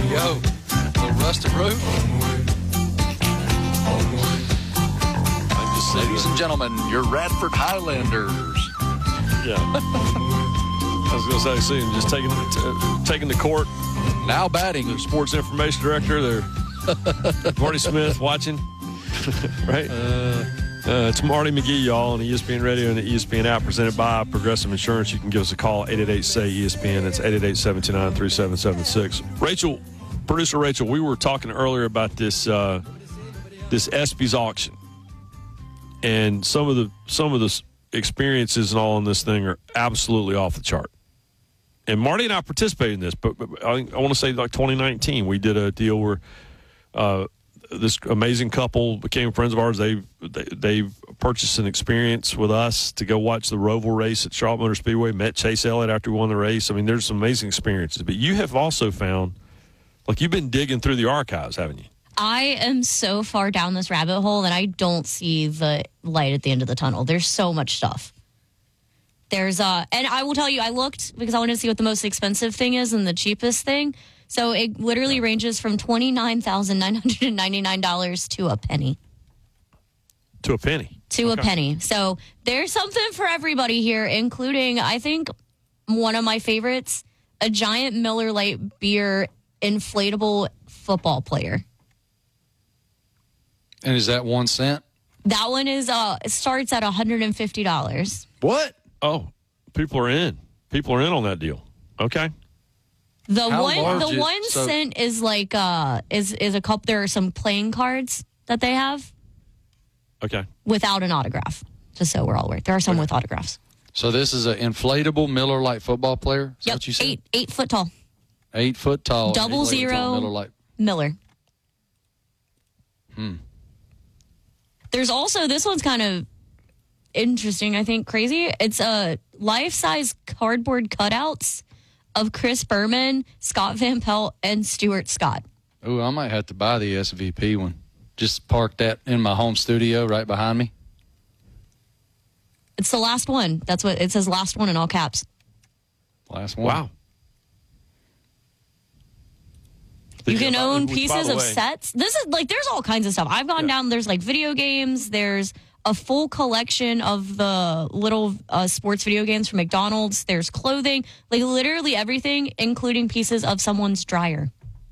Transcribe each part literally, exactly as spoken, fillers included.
we go. The rusted roof. Ladies and gentlemen, your Radford Highlanders. Yeah. I was going to say, see him just taking, t- taking the court. Now batting. Their sports information director, their Marty Smith watching. Right? Uh, uh, it's Marty McGee, y'all, on E S P N Radio and the E S P N app, presented by Progressive Insurance. You can give us a call, eight eight eight, S A Y, E S P N. That's eight eight eight, seven two nine, three seven seven six. Rachel, producer Rachel, we were talking earlier about this uh, this ESPYs auction. And some of the some of the experiences and all in this thing are absolutely off the chart. And Marty and I participated in this, but, but I, I want to say like twenty nineteen, we did a deal where uh, this amazing couple became friends of ours. They they they purchased an experience with us to go watch the Roval race at Charlotte Motor Speedway. Met Chase Elliott after we won the race. I mean, there's some amazing experiences. But you have also found, like, you've been digging through the archives, haven't you? I am so far down this rabbit hole that I don't see the light at the end of the tunnel. There's so much stuff. There's uh, and I will tell you, I looked because I wanted to see what the most expensive thing is and the cheapest thing. So it literally ranges from twenty-nine thousand nine hundred ninety-nine dollars to a penny. To a penny. To okay. a penny. So there's something for everybody here, including, I think, one of my favorites, a giant Miller Lite beer inflatable football player. And is that one cent? That one is uh it starts at one hundred fifty dollars. What? Oh, people are in. People are in on that deal. Okay. The How one large the is- one so- cent is like uh is is a cup. There are some playing cards that they have Okay. without an autograph. Just so we're all aware. There are some with autographs. So this is an inflatable Miller Lite football player? Is that Yep. what you said? Eight eight foot tall. Eight foot tall. Double inflatable zero. Miller Lite. Miller. Hmm. There's also, this one's kind of interesting, I think, crazy. It's a uh, life-size cardboard cutouts of Chris Berman, Scott Van Pelt, and Stuart Scott. Ooh, I might have to buy the S V P one. Just park that in my home studio right behind me. It's the last one. That's what it says, last one in all caps. Last one. Wow. You can own By pieces the of way, sets. This is like, there's all kinds of stuff. I've gone Yeah. down, there's like video games, there's a full collection of the little uh, sports video games from McDonald's, there's clothing, like literally everything, including pieces of someone's dryer.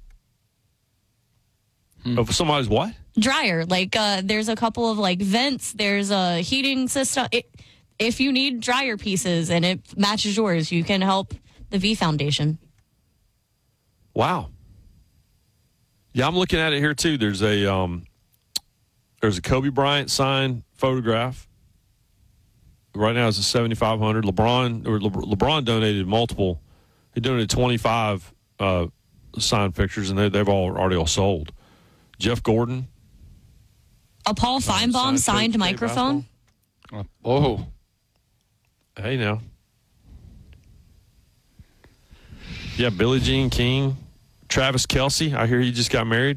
Of somebody's what? Dryer. Like uh, there's a couple of like vents, there's a heating system. It, if you need dryer pieces and it matches yours, you can help the V Foundation. Wow. Yeah, I'm looking at it here too. There's a um, there's a Kobe Bryant signed photograph. Right now it's a seventy-five hundred. LeBron or Le- LeBron donated multiple. He donated twenty-five uh, signed pictures, and they, they've all already all sold. Jeff Gordon, A Paul Feinbaum signed signed K- K microphone. Uh, oh. hey now, yeah, Billie Jean King, Travis Kelce. I hear he just got married.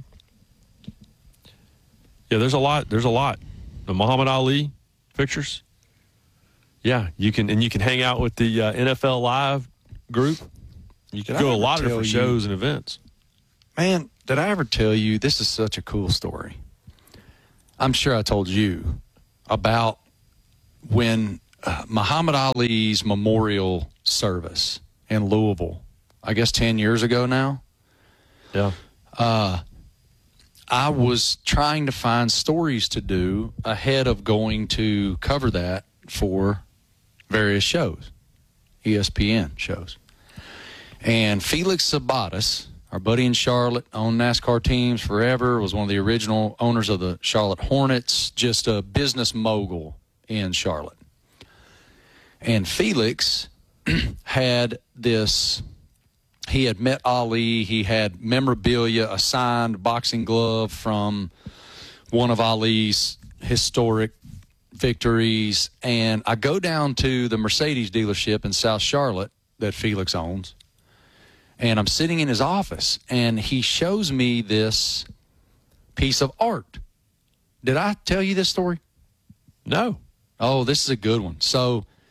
Yeah, there's a lot. There's a lot. The Muhammad Ali pictures. Yeah, you can and you can hang out with the uh, N F L Live group. You can Did go I to a ever lot of tell different you- shows and events. Man, did I ever tell you, this is such a cool story. I'm sure I told you about when uh, Muhammad Ali's memorial service in Louisville, I guess ten years ago now. Yeah. Uh, I was trying to find stories to do ahead of going to cover that for various shows, E S P N shows. And Felix Sabatis, our buddy in Charlotte, owned NASCAR teams forever, was one of the original owners of the Charlotte Hornets, just a business mogul in Charlotte. And Felix had this, he had met Ali, he had memorabilia, a signed boxing glove from one of Ali's historic victories. And I go down to the Mercedes dealership in South Charlotte that Felix owns. And I'm sitting in his office, and he shows me this piece of art. Did I tell you this story? No. Oh, this is a good one. So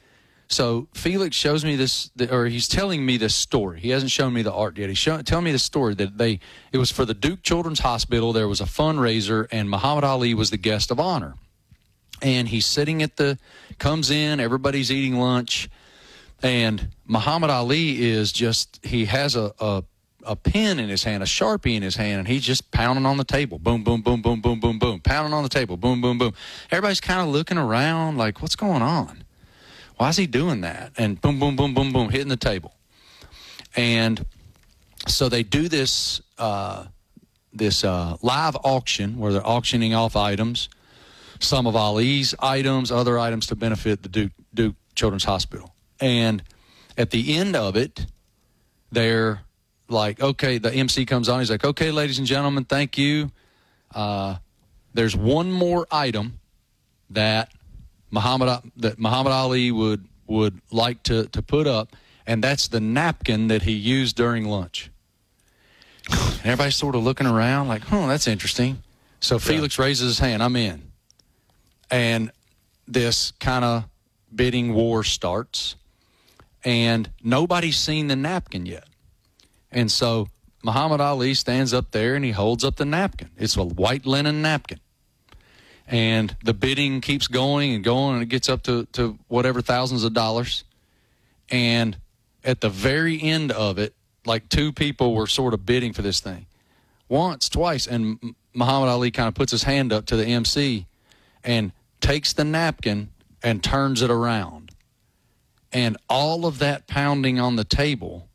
So Felix shows me this, or he's telling me this story. He hasn't shown me the art yet. He's show, telling me the story that they, it was for the Duke Children's Hospital. There was a fundraiser, and Muhammad Ali was the guest of honor. And he's sitting at the, comes in, everybody's eating lunch, and Muhammad Ali is just, he has a, a, a pen in his hand, a Sharpie in his hand, and he's just pounding on the table. Boom, boom, boom, boom, boom, boom, boom. Pounding on the table. Boom, boom, boom. Everybody's kind of looking around like, what's going on? Why is he doing that? And boom, boom, boom, boom, boom, hitting the table. And so they do this uh, this uh, live auction where they're auctioning off items, some of Ali's items, other items to benefit the Duke, Duke Children's Hospital. And at the end of it, they're like, okay, the M C comes on. He's like, okay, ladies and gentlemen, thank you. Uh, there's one more item that Muhammad that Muhammad Ali would would like to, to put up, and that's the napkin that he used during lunch. And everybody's sort of looking around like, oh, that's interesting. So yeah. Felix raises his hand. I'm in. And this kind of bidding war starts, and nobody's seen the napkin yet. And so Muhammad Ali stands up there, and he holds up the napkin. It's a white linen napkin. And the bidding keeps going and going, and it gets up to, to whatever thousands of dollars. And at the very end of it, like two people were sort of bidding for this thing. Once, twice, and Muhammad Ali kind of puts his hand up to the M C and takes the napkin and turns it around. And all of that pounding on the table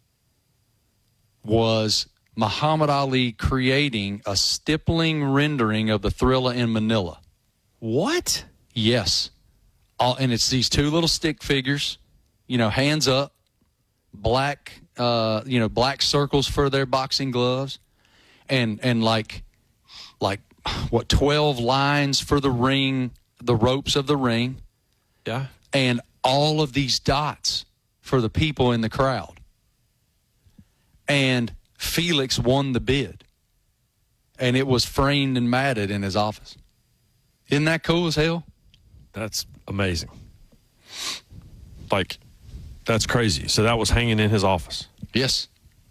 was Muhammad Ali creating a stippling rendering of the Thrilla in Manila. What? Yes. All, and it's these two little stick figures, you know, hands up, black, uh, you know, black circles for their boxing gloves, and and like, like what, twelve lines for the ring, the ropes of the ring. Yeah. And all of these dots for the people in the crowd. And Felix won the bid. And it was framed and matted in his office. Isn't that cool as hell? That's amazing. Like, that's crazy. So that was hanging in his office? Yes.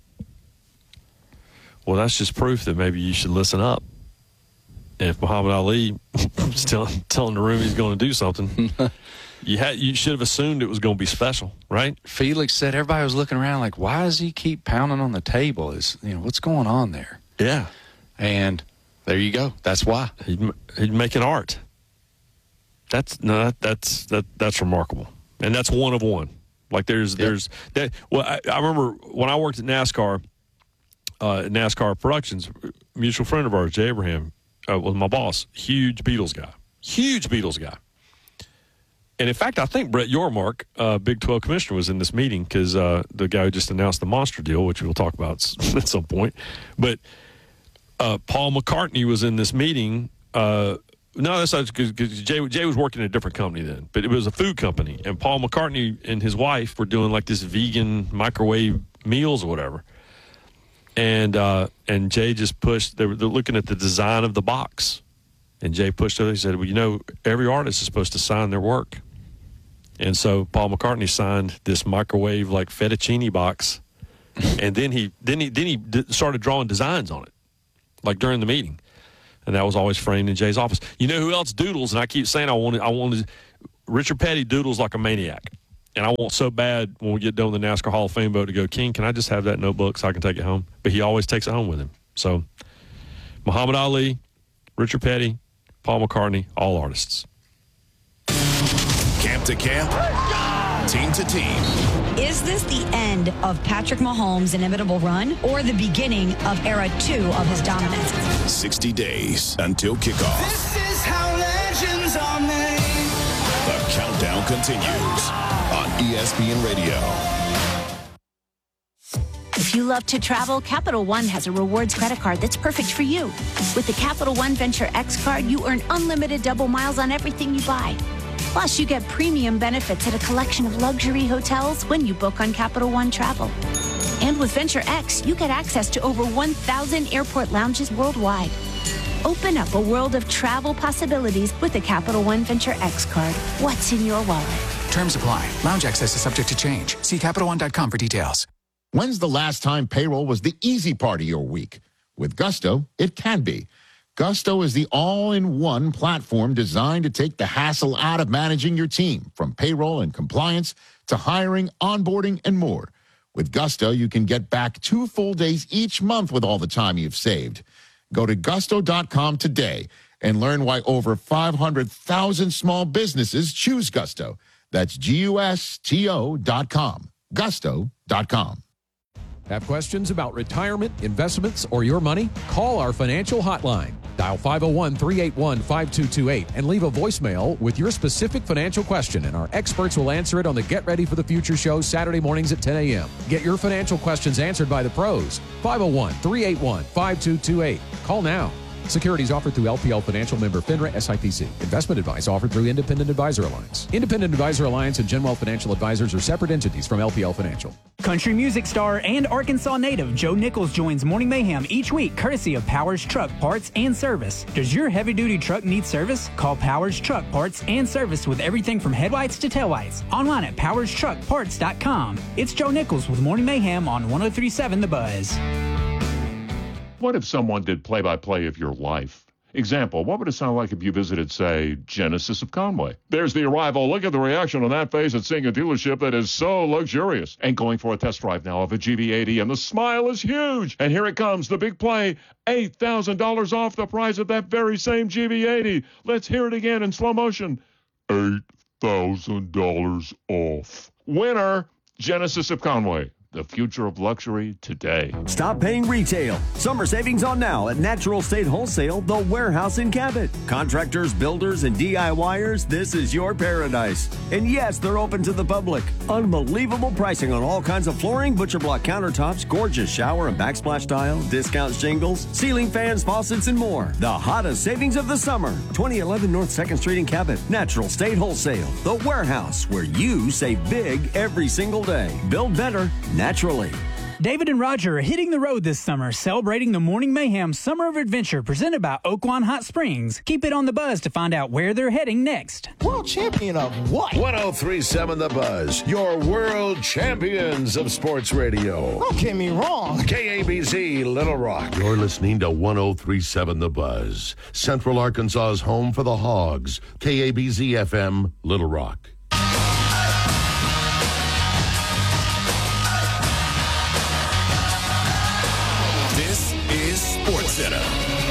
Well, that's just proof that maybe you should listen up. And if Muhammad Ali is telling, telling the room he's going to do something, you had you should have assumed it was going to be special, right? Felix said everybody was looking around like, why does he keep pounding on the table? Is you know what's going on there? Yeah. And there you go. That's why he'd, he'd make an art. That's no, that, that's that that's remarkable, and that's one of one. Like there's yep. there's that. Well, I, I remember when I worked at NASCAR, uh, NASCAR Productions, a mutual friend of ours, Jay Abraham, uh, was my boss. Huge Beatles guy, huge Beatles guy. And in fact, I think Brett Yormark, uh, Big twelve commissioner, was in this meeting because uh, the guy who just announced the monster deal, which we'll talk about at some point. But uh, Paul McCartney was in this meeting. Uh, no, that's not because Jay, Jay was working at a different company then, but it was a food company. And Paul McCartney and his wife were doing like this vegan microwave meals or whatever. And uh, and Jay just pushed. They were they're looking at the design of the box, and Jay pushed it. He said, "Well, you know, every artist is supposed to sign their work." And so Paul McCartney signed this microwave like fettuccine box, and then he then he then he d- started drawing designs on it, like during the meeting, and that was always framed in Jay's office. You know who else doodles? And I keep saying I wanted I wanted Richard Petty doodles like a maniac, and I want so bad when we get done with the NASCAR Hall of Fame vote to go, King, can I just have that notebook so I can take it home? But he always takes it home with him. So Muhammad Ali, Richard Petty, Paul McCartney, all artists. Camp to camp, team to team. Is this the end of Patrick Mahomes' inimitable run or the beginning of era two of his dominance? sixty days until kickoff. This is how legends are made. The countdown continues on E S P N Radio. If you love to travel, Capital One has a rewards credit card that's perfect for you. With the Capital One Venture X card, you earn unlimited double miles on everything you buy. Plus, you get premium benefits at a collection of luxury hotels when you book on Capital One Travel. And with Venture X, you get access to over one thousand airport lounges worldwide. Open up a world of travel possibilities with the Capital One Venture X card. What's in your wallet? Terms apply. Lounge access is subject to change. See Capital One dot com for details. When's the last time payroll was the easy part of your week? With Gusto, it can be. Gusto is the all-in-one platform designed to take the hassle out of managing your team, from payroll and compliance to hiring, onboarding, and more. With Gusto, you can get back two full days each month with all the time you've saved. Go to gusto dot com today and learn why over five hundred thousand small businesses choose Gusto. That's G U S T O dot com. gusto dot com. Have questions about retirement, investments, or your money? Call our financial hotline. Dial five oh one, three eight one, five two two eight and leave a voicemail with your specific financial question, and our experts will answer it on the Get Ready for the Future show Saturday mornings at ten a.m. Get your financial questions answered by the pros. five oh one, three eight one, five two two eight. Call now. Securities offered through L P L Financial member FINRA S I P C. Investment advice offered through Independent Advisor Alliance. Independent Advisor Alliance and Genwell Financial Advisors are separate entities from L P L Financial. Country music star and Arkansas native Joe Nichols joins Morning Mayhem each week courtesy of Powers Truck Parts and Service. Does your heavy-duty truck need service? Call Powers Truck Parts and Service with everything from headlights to taillights. Online at powers truck parts dot com. It's Joe Nichols with Morning Mayhem on one oh three point seven The Buzz. What if someone did play-by-play of your life? Example, what would it sound like if you visited, say, Genesis of Conway? There's the arrival. Look at the reaction on that face at seeing a dealership that is so luxurious. And going for a test drive now of a G V eighty, and the smile is huge. And here it comes, the big play, eight thousand dollars off the price of that very same G V eighty. Let's hear it again in slow motion. eight thousand dollars off. Winner, Genesis of Conway. The future of luxury today. Stop paying retail. Summer savings on now at Natural State Wholesale, the warehouse in Cabot. Contractors, builders, and DIYers, this is your paradise. And yes, they're open to the public. Unbelievable pricing on all kinds of flooring, butcher block countertops, gorgeous shower and backsplash tile, discount shingles, ceiling fans, faucets, and more. The hottest savings of the summer. twenty eleven North second Street in Cabot. Natural State Wholesale, the warehouse where you save big every single day. Build better naturally. David and Roger are hitting the road this summer, celebrating the Morning Mayhem Summer of Adventure presented by Oaklawn Hot Springs. Keep it on the buzz to find out where they're heading next. World champion of what? one oh three point seven The Buzz, your world champions of sports radio. Don't get me wrong. K A B Z Little Rock. You're listening to one oh three point seven The Buzz, Central Arkansas's home for the Hogs. K A B Z F M Little Rock. SportsCenter.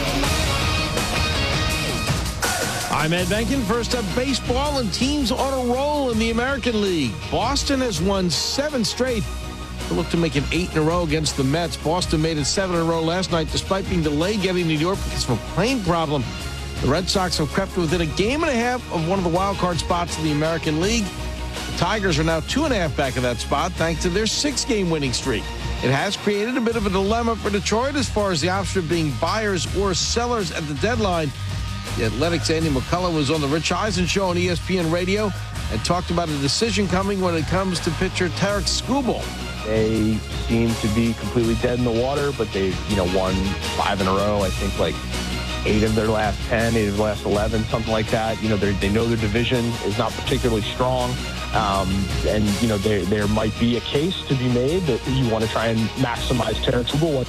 I'm Ed Benkin. First up, baseball, and teams on a roll in the American League. Boston has won seven straight. They look to make it eight in a row against the Mets. Boston made it seven in a row last night, despite being delayed getting to New York because of a plane problem. The Red Sox have crept within a game and a half of one of the wild card spots in the American League. The Tigers are now two and a half back of that spot thanks to their six-game winning streak. It has created a bit of a dilemma for Detroit as far as the option of being buyers or sellers at the deadline. The Athletics' Andy McCullough was on the Rich Eisen show on E S P N Radio and talked about a decision coming when it comes to pitcher Tarek Skubal. They seem to be completely dead in the water, but they've, you know, won five in a row. I think like eight of their last ten, eight of their last eleven, something like that. You know, they know their division is not particularly strong. Um, and, you know, there there might be a case to be made that you want to try and maximize Tarek Skubal.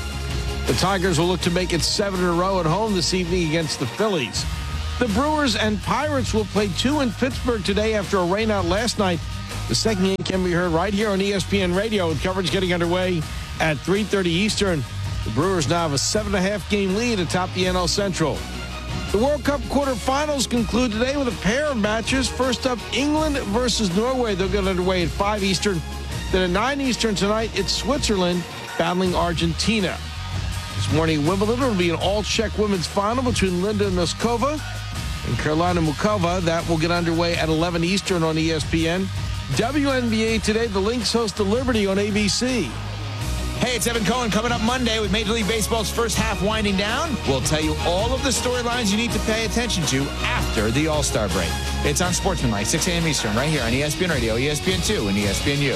The Tigers will look to make it seven in a row at home this evening against the Phillies. The Brewers and Pirates will play two in Pittsburgh today after a rainout last night. The second game can be heard right here on E S P N Radio with coverage getting underway at three thirty Eastern. The Brewers now have a seven and a half game lead atop the N L Central. The World Cup quarterfinals conclude today with a pair of matches. First up, England versus Norway. They'll get underway at five Eastern. Then at nine Eastern tonight, it's Switzerland battling Argentina. This morning, Wimbledon will be an all-Czech women's final between Linda Noskova and Karolina Mukova. That will get underway at eleven Eastern on E S P N. W N B A today, the Lynx host the Liberty on A B C. Hey, it's Evan Cohen coming up Monday with Major League Baseball's first half winding down. We'll tell you all of the storylines you need to pay attention to after the All-Star break. It's on Sportsmanlike, six a.m. Eastern, right here on E S P N Radio, E S P N two, and E S P N U.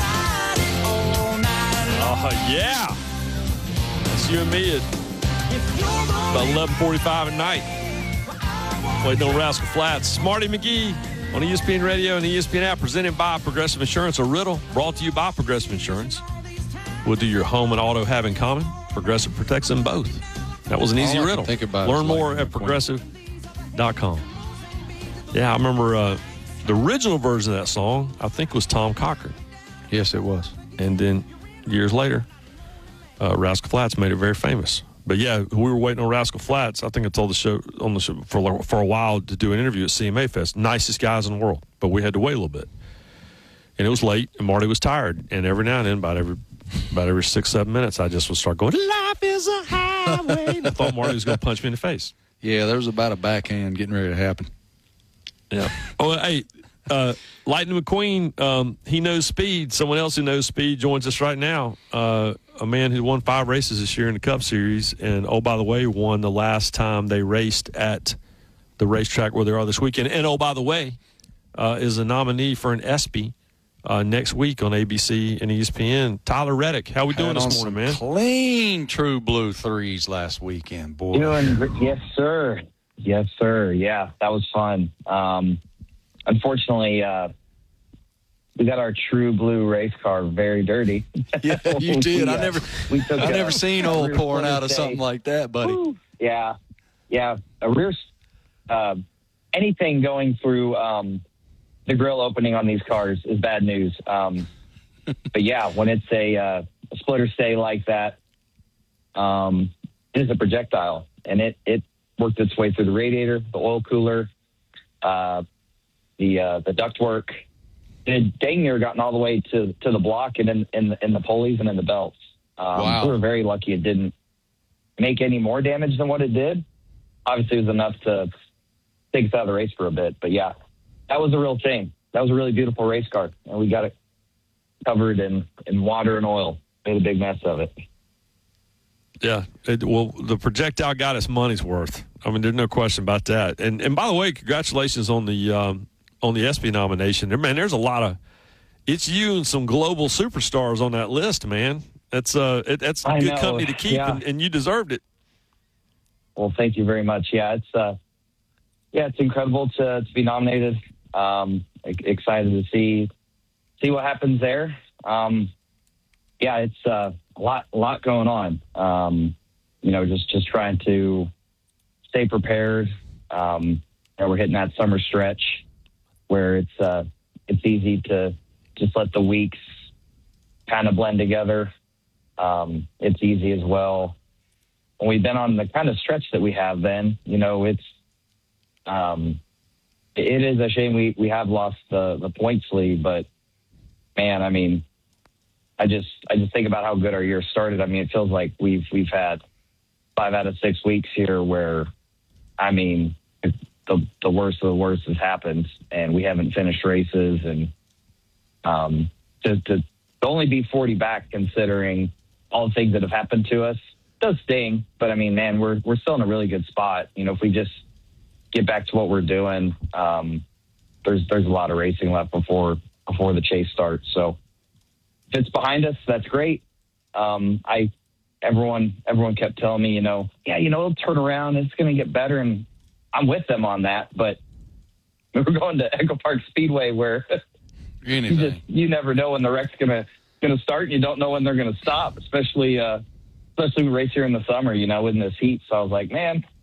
Oh, yeah. That's you and me at about eleven forty-five at night. Waiting on Rascal Flats. Marty McGee on E S P N Radio and the E S P N app, presented by Progressive Insurance. A riddle brought to you by Progressive Insurance. What do your home and auto have in common? Progressive protects them both. That was an easy All I can riddle. think about Learn is more like at progressive dot com. Yeah, I remember uh, the original version of that song, I think, was Tom Cochran. Yes, it was. And then years later, uh, Rascal Flatts made it very famous. But yeah, we were waiting on Rascal Flatts. I think I told the show on the show for for a while to do an interview at C M A Fest. Nicest guys in the world, but we had to wait a little bit, and it was late, and Marty was tired. And every now and then, about every about every six seven minutes, I just would start going, "Life is a highway." I thought Marty was going to punch me in the face. Yeah, there was about a backhand getting ready to happen. Yeah. Oh, hey, uh, Lightning McQueen, um, he knows speed. Someone else who knows speed joins us right now. Uh, a man who won five races this year in the Cup Series, and, oh, by the way, won the last time they raced at the racetrack where they are this weekend. And, oh, by the way, uh, is a nominee for an ESPY uh, next week on A B C and E S P N. Tyler Reddick, how we doing Had this on morning, some man? Clean True Blue threes last weekend, boy. Doing, yes, sir. Yes, sir. Yeah, that was fun. Um, unfortunately, uh, we got our True Blue race car very dirty. Yeah, you did. we, I uh, never, we took I a- never seen a oil rear pouring out splinter of stay. something like that, buddy. Yeah, yeah. A rear, uh, anything going through um, the grill opening on these cars is bad news. Um, but yeah, when it's a, uh, a splitter stay like that, um, it is a projectile, and it it worked its way through the radiator, the oil cooler, uh, the uh, the ductwork. It had dang near gotten all the way to, to the block and in in the, in the pulleys and in the belts. Um, Wow. We were very lucky it didn't make any more damage than what it did. Obviously, it was enough to take us out of the race for a bit. But, yeah, that was a real shame. That was a really beautiful race car, and we got it covered in, in water and oil. Made a big mess of it. Yeah, it, well, the projectile got its money's worth. I mean, there's no question about that. And and by the way, congratulations on the um, on the ESPY nomination. There, man, there's a lot of it's you and some global superstars on that list, man. That's uh, it, that's I good know. company to keep, Yeah. and, and you deserved it. Well, thank you very much. Yeah, it's uh, yeah, it's incredible to to be nominated. Um, e- excited to see see what happens there. Um, yeah, it's uh, a lot a lot going on. Um, you know, just just trying to stay prepared. Um, you know, we're hitting that summer stretch where it's uh, it's easy to just let the weeks kind of blend together. Um, it's easy as well. When we've been on the kind of stretch that we have, then, you know, it's, um, it is a shame we, we have lost the, the points lead, but man, I mean, I just, I just think about how good our year started. I mean, it feels like we've, we've had five out of six weeks here where, I mean, the, the worst of the worst has happened and we haven't finished races, and, um, to, to only be forty back considering all the things that have happened to us does sting, but I mean, man, we're we're still in a really good spot. You know, if we just get back to what we're doing, um, there's there's a lot of racing left before before the chase starts. So if it's behind us, that's great. Um, I everyone everyone kept telling me, you know, yeah, you know, it'll turn around, it's going to get better, and I'm with them on that. But we're going to Echo Park Speedway where you just you never know when the wreck's gonna gonna start, and you don't know when they're gonna stop, especially. Uh, Especially we race here in the summer, you know, in this heat. So I was like, man,